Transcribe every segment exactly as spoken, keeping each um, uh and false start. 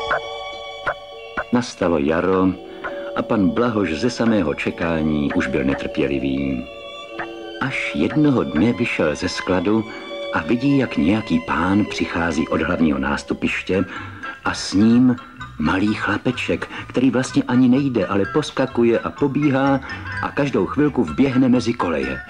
Nastalo jaro a pan Blahoš ze samého čekání už byl netrpělivý. Až jednoho dne vyšel ze skladu a vidí, jak nějaký pán přichází od hlavního nástupiště a s ním malý chlapeček, který vlastně ani nejde, ale poskakuje a pobíhá a každou chvilku vběhne mezi koleje.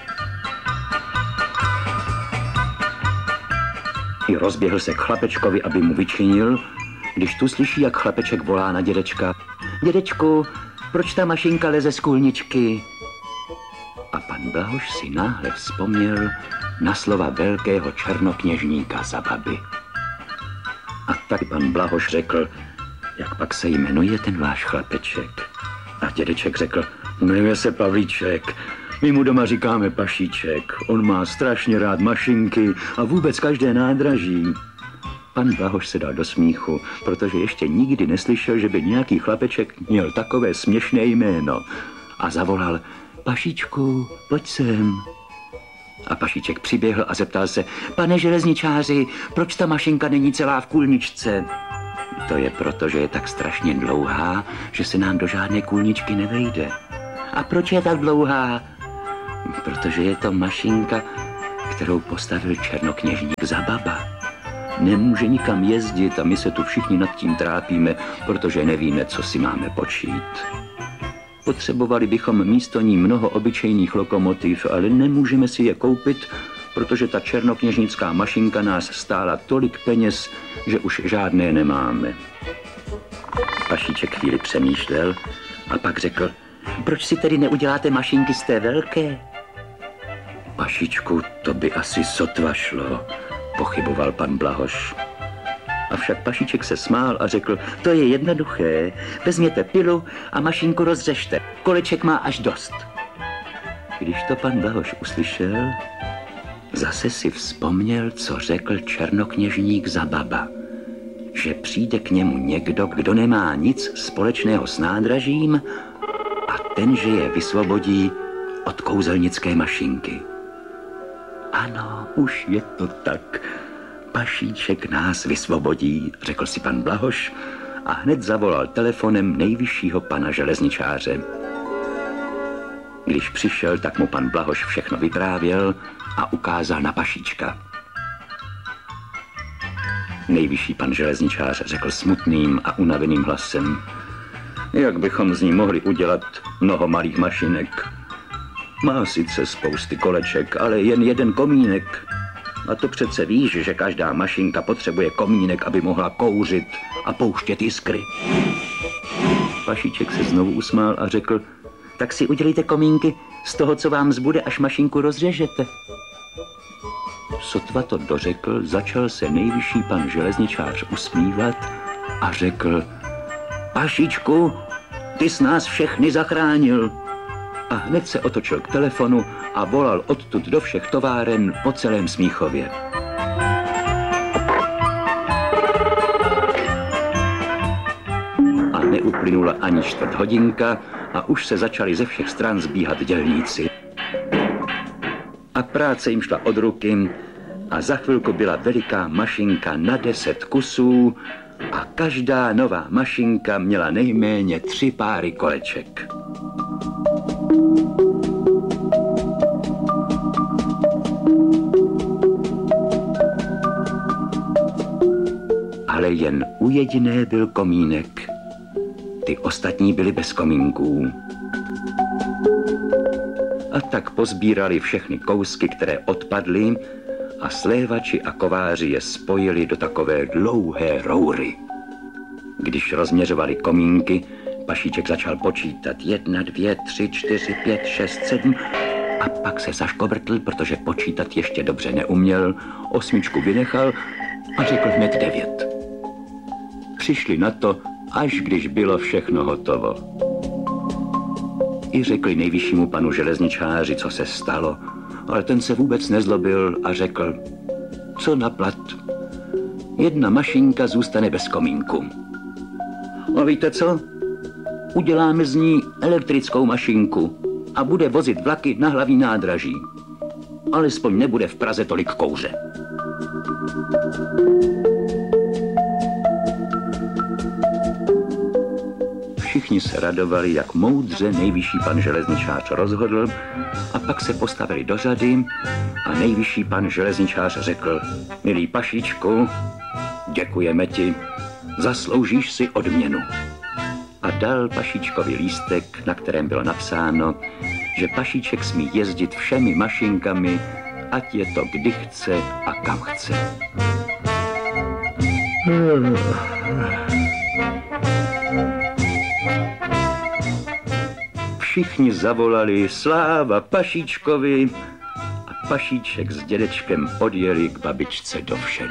I rozběhl se k chlapečkovi, aby mu vyčinil, když tu slyší, jak chlapeček volá na dědečka. Dědečku, proč ta mašinka leze z kůlničky? A pan Blahoš si náhle vzpomněl na slova velkého černokněžníka za baby. A tak pan Blahoš řekl, jak pak se jmenuje ten váš chlapeček? A dědeček řekl, jmenuje se Pavlíček. My mu doma říkáme Pašíček. On má strašně rád mašinky a vůbec každé nádraží. Pan Blahoš se dal do smíchu, protože ještě nikdy neslyšel, že by nějaký chlapeček měl takové směšné jméno. A zavolal, Pašíčku, pojď sem. A Pašíček přiběhl a zeptal se, pane železničáři, proč ta mašinka není celá v kůlničce? To je proto, že je tak strašně dlouhá, že se nám do žádné kůlničky nevejde. A proč je tak dlouhá? Protože je to mašinka, kterou postavil černokněžník za baba. Nemůže nikam jezdit a my se tu všichni nad tím trápíme, protože nevíme, co si máme počít. Potřebovali bychom místo ní mnoho obyčejných lokomotiv, ale nemůžeme si je koupit, protože ta černokněžnická mašinka nás stála tolik peněz, že už žádné nemáme. Pašíček chvíli přemýšlel a pak řekl, proč si tedy neuděláte mašinky z té velké? Pašíčku, to by asi sotva šlo, pochyboval pan Blahoš. Avšak Pašíček se smál a řekl, to je jednoduché, vezměte pilu a mašinku rozřešte, koleček má až dost. Když to pan Blahoš uslyšel, zase si vzpomněl, co řekl černokněžník za baba, že přijde k němu někdo, kdo nemá nic společného s nádražím a ten, že je vysvobodí od kouzelnické mašinky. Ano, už je to tak. Pašíček nás vysvobodí, řekl si pan Blahoš a hned zavolal telefonem nejvyššího pana železničáře. Když přišel, tak mu pan Blahoš všechno vyprávěl a ukázal na Pašíčka. Nejvyšší pan železničář řekl smutným a unaveným hlasem, jak bychom z ní mohli udělat mnoho malých mašinek. Má sice spousty koleček, ale jen jeden komínek. A to přece víš, že každá mašinka potřebuje komínek, aby mohla kouřit a pouštět jiskry. Pašíček se znovu usmál a řekl, tak si udělejte komínky z toho, co vám zbude, až mašinku rozřežete. Sotva to dořekl, začal se nejvyšší pan železničář usmívat a řekl, Pašíčku, ty jsi nás všechny zachránil. A hned se otočil k telefonu a volal odtud do všech továren po celém Smíchově. A neuplynula ani čtvrt hodinka a už se začali ze všech stran zbíhat dělníci. A práce jim šla od ruky a za chvilku byla veliká mašinka na deset kusů a každá nová mašinka měla nejméně tři páry koleček. Ale jen u jediné byl komínek. Ty ostatní byly bez komínků. A tak pozbírali všechny kousky, které odpadly a slévači a kováři je spojili do takové dlouhé roury. Když rozměřovali komínky, Pašíček začal počítat jedna, dvě, tři, čtyři, pět, šest, sedm a pak se zaškobrtl, protože počítat ještě dobře neuměl, osmičku vynechal a řekl hned devět. Přišli na to, až když bylo všechno hotovo. I řekli nejvyššímu panu železničáři, co se stalo, ale ten se vůbec nezlobil a řekl, co na plat, jedna mašinka zůstane bez komínku. A víte co? Uděláme z ní elektrickou mašinku a bude vozit vlaky na hlavní nádraží. Alespoň nebude v Praze tolik kouře. Všichni se radovali, jak moudře nejvyšší pan železničář rozhodl, a pak se postavili do řady a nejvyšší pan železničář řekl: milý Pašíčku, děkujeme ti, zasloužíš si odměnu. A dal Pašíčkovi lístek, na kterém bylo napsáno, že Pašíček smí jezdit všemi mašinkami, ať je to kdy chce a kam chce. Všichni zavolali sláva Pašíčkovi a Pašíček s dědečkem odjeli k babičce do Všedy.